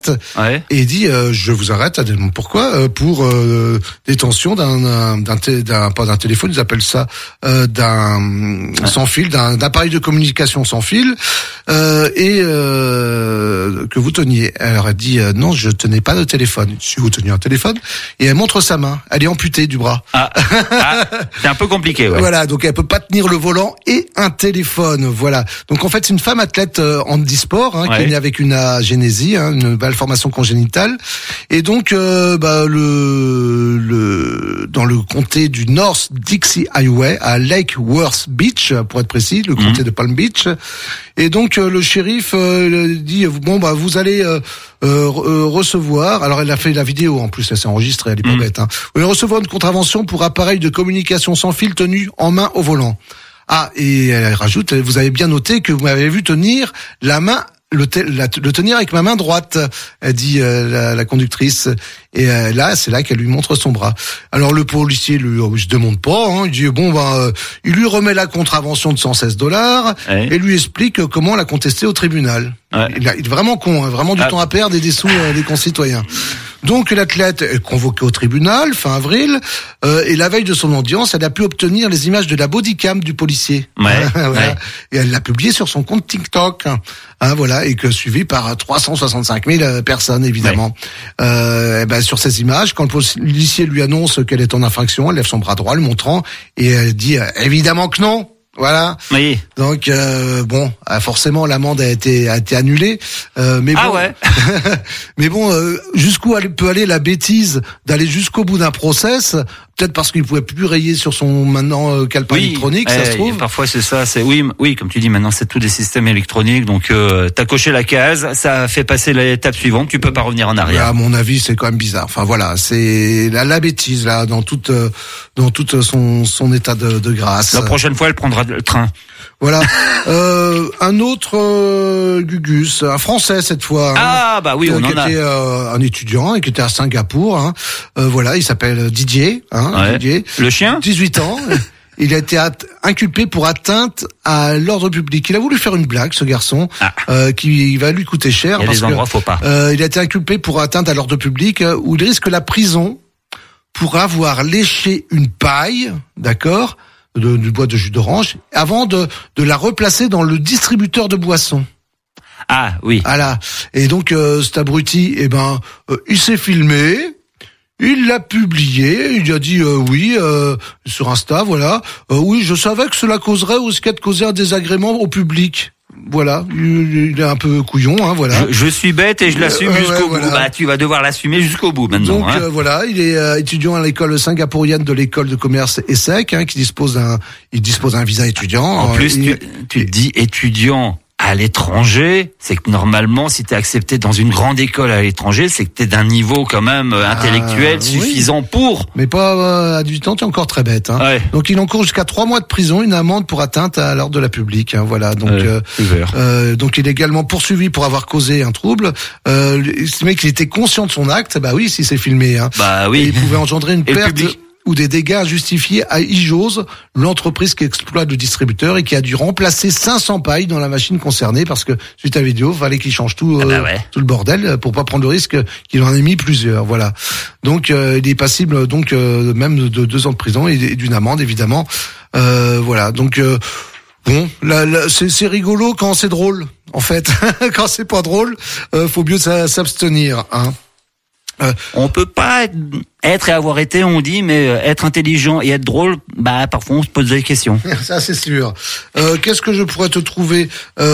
arrête et dit je vous arrête. Pourquoi? Pour détention pas d'un téléphone, ils appellent ça d'un sans fil, d'un appareil de communication sans fil et que vous teniez. Alors elle dit non, je tenais pas de téléphone. Si vous teniez un téléphone, et elle montre sa main. Elle est amputée du bras. C'est un peu compliqué. Ouais. Voilà, donc elle peut pas tenir le volant et un téléphone. Voilà. Donc en fait, c'est une femme athlète handisport qui est née avec une agénésie, une malformation congénitale, et donc dans le comté du North Dixie Highway à Lake Worth Beach, pour être précis, le comté de Palm Beach. Et donc le shérif dit bon vous allez recevoir. Alors elle a fait la vidéo en plus, elle s'est enregistrée, elle est pas bête. Vous allez recevoir une contravention pour appareil de communication sans fil tenu en main au volant. Et elle rajoute, vous avez bien noté que vous m'avez vu tenir la main. Le tenir avec ma main droite, a dit la conductrice. Et là, c'est là qu'elle lui montre son bras. Alors le policier lui se demande pas. Il dit il lui remet la contravention de $116 et lui explique comment la contester au tribunal. Il est vraiment con, vraiment du temps à perdre et des sous des concitoyens. Donc l'athlète est convoqué au tribunal fin avril et la veille de son audience, elle a pu obtenir les images de la bodycam du policier. Voilà. Et elle l'a publié sur son compte TikTok. Et que suivi par 365 000 personnes évidemment. Sur ces images, quand le policier lui annonce qu'elle est en infraction, elle lève son bras droit le montrant et elle dit évidemment que non. Voilà. Oui. Donc forcément l'amende a été annulée. Mais jusqu'où peut aller la bêtise d'aller jusqu'au bout d'un process? Peut-être parce qu'il pouvait plus rayer sur son maintenant calepin électronique, ça se trouve. Parfois c'est ça. Oui, comme tu dis, maintenant c'est tous des systèmes électroniques. Donc t'as coché la case, ça a fait passer l'étape suivante. Tu peux pas revenir en arrière. À mon avis, c'est quand même bizarre. Enfin voilà, c'est la bêtise là dans toute son état de grâce. La prochaine fois, elle prendra le train. Voilà. Un autre Gugus, un Français cette fois. On en a. Qui était un étudiant et qui était à Singapour. Il s'appelle Didier. Didier. Le chien. 18 ans. Il a été inculpé pour atteinte à l'ordre public. Il a voulu faire une blague, ce garçon, qui va lui coûter cher. Il y a des endroits, faut pas. Il a été inculpé pour atteinte à l'ordre public, où il risque la prison pour avoir léché une paille, d'accord, du bois de jus d'orange, avant de la replacer dans le distributeur de boissons. Oui. Voilà. Et donc cet abruti, il s'est filmé. Il l'a publié, il a dit sur Insta, voilà. Oui, je savais que cela causerait ou risquait de causer un désagrément au public. Voilà, il est un peu couillon, voilà. Je suis bête et je l'assume jusqu'au bout. Tu vas devoir l'assumer jusqu'au bout maintenant. Donc il est étudiant à l'école singapourienne de l'école de commerce ESSEC, qui dispose d'un visa étudiant. En plus, tu dis étudiant à l'étranger, c'est que normalement, si t'es accepté dans une grande école à l'étranger, c'est que t'es d'un niveau quand même intellectuel suffisant pour. Mais pas à 18 ans, t'es encore très bête. Donc il encourt jusqu'à 3 mois de prison, une amende pour atteinte à l'ordre de la public. Voilà. Donc donc il est également poursuivi pour avoir causé un trouble. Ce mec, il était conscient de son acte. Si c'est filmé. Et il pouvait engendrer une perte ou des dégâts injustifiés à Ijose, l'entreprise qui exploite le distributeur et qui a dû remplacer 500 pailles dans la machine concernée parce que suite à la vidéo, il fallait qu'il change tout le bordel pour pas prendre le risque qu'il en ait mis plusieurs. Voilà. Donc il est passible même de 2 ans de prison et d'une amende évidemment. Voilà. Donc c'est rigolo quand c'est drôle en fait. Quand c'est pas drôle, faut mieux s'abstenir. On peut pas être et avoir été, on dit, mais être intelligent et être drôle, parfois on se pose des questions. Ça c'est sûr. Qu'est-ce que je pourrais te trouver?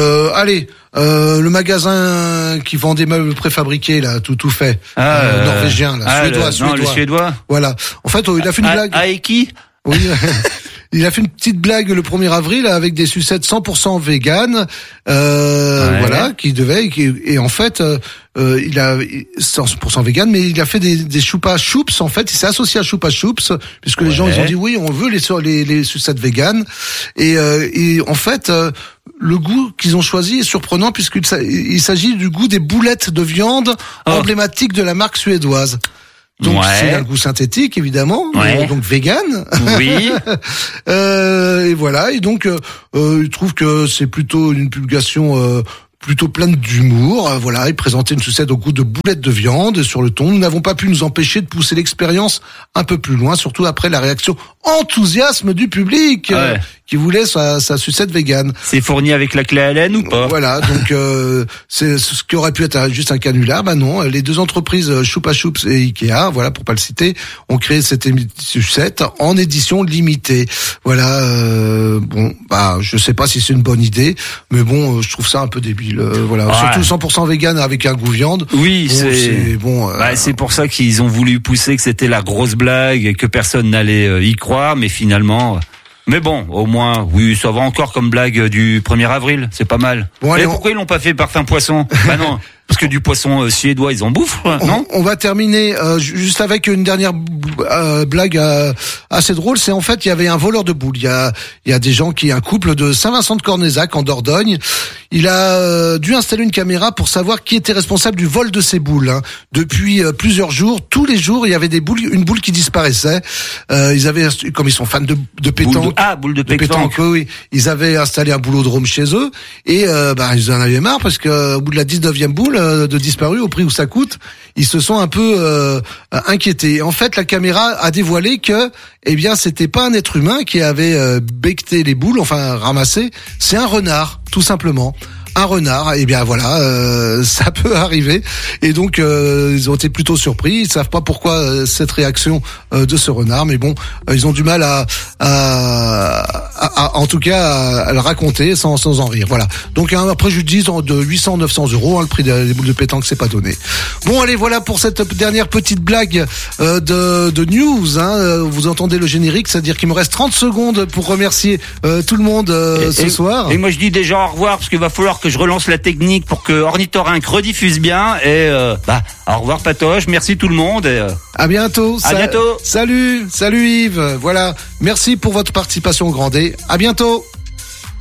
Le magasin qui vend des meubles préfabriqués là, tout fait, norvégien là, suédois. Le suédois. Voilà. En fait, il a fait une blague. Aiki. Oui. Il a fait une petite blague le 1er avril avec des sucettes 100% véganes, qui devaient, et en fait, il a 100% vegan, mais il a fait des choupa choups, en fait, il s'est associé à choupa choups, puisque les gens, ils ont dit oui, on veut les sucettes véganes, et en fait, le goût qu'ils ont choisi est surprenant puisqu'il s'agit du goût des boulettes de viande emblématiques de la marque suédoise. Donc c'est un goût synthétique évidemment, donc vegan. Oui. Et voilà. Et donc il trouve que c'est plutôt une publication plutôt pleine d'humour. Voilà, il présentait une sucette au goût de boulettes de viande sur le ton. Nous n'avons pas pu nous empêcher de pousser l'expérience un peu plus loin, surtout après la réaction enthousiasme du public qui voulait sa sucette végane. C'est fourni avec la clé Allen ou pas? Voilà, donc c'est ce qui aurait pu être juste un canular. Bah non, les deux entreprises Chupa Chups et Ikea, voilà pour pas le citer, ont créé cette sucette en édition limitée. Voilà, bon, bah je sais pas si c'est une bonne idée, mais bon, je trouve ça un peu débile. Voilà, surtout 100% vegan avec un goût viande. Oui, bon, c'est bon. C'est pour ça qu'ils ont voulu pousser que c'était la grosse blague et que personne n'allait y croire, mais finalement. Mais bon, au moins, oui, ça va encore comme blague du 1er avril, c'est pas mal. Bon, allez, pourquoi ils l'ont pas fait parfum poisson? Bah non. Parce que du poisson suédois, ils en bouffent, non? On va terminer juste avec une dernière blague assez drôle. C'est en fait, il y avait un voleur de boules. Il y a des gens un couple de Saint-Vincent-de-Cornézac en Dordogne. Il a dû installer une caméra pour savoir qui était responsable du vol de ces boules. Hein. Depuis plusieurs jours, tous les jours, il y avait une boule qui disparaissait. Ils avaient, comme ils sont fans de pétanque, boule de pétanque. Oui, ils avaient installé un boulodrome chez eux et ils en avaient marre parce que au bout de la 19e boule de disparu au prix où ça coûte, ils se sont un peu inquiétés. En fait, la caméra a dévoilé que, c'était pas un être humain qui avait becqueté les boules, enfin ramassé, c'est un renard, tout simplement. Un renard, ça peut arriver. Et donc, ils ont été plutôt surpris. Ils savent pas pourquoi cette réaction de ce renard, mais bon, ils ont du mal en tout cas, à le raconter sans en rire. Voilà. Donc, un préjudice de 800-900 €. Le prix des boules de pétanque, c'est pas donné. Bon, allez, voilà pour cette dernière petite blague de news. Hein. Vous entendez le générique, c'est-à-dire qu'il me reste 30 secondes pour remercier tout le monde ce soir. Et moi, je dis déjà au revoir parce qu'il va falloir que je relance la technique pour que Ornithorynque rediffuse bien. Et au revoir Patoche, merci tout le monde. Et, à bientôt. À bientôt. Salut Yves. Voilà. Merci pour votre participation au Grand D. À bientôt.